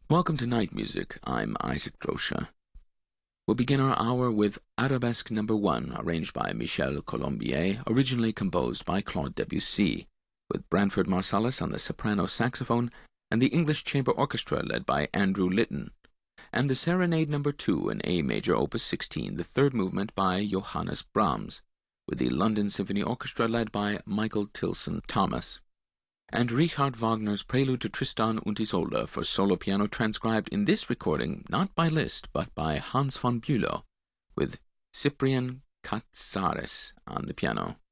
Welcome to Night Music. I'm Isaac Drosha. We'll begin our hour with Arabesque No. 1, arranged by Michel Colombier, originally composed by Claude Debussy, with Branford Marsalis on the soprano saxophone and the English Chamber Orchestra led by Andrew Litton, and the Serenade No. 2 in A major, Opus 16, the third movement by Johannes Brahms, with the London Symphony Orchestra led by Michael Tilson Thomas, and Richard Wagner's Prelude to Tristan und Isolde for solo piano, transcribed in this recording not by Liszt but by Hans von Bülow, with Cyprian Katsaris on the piano.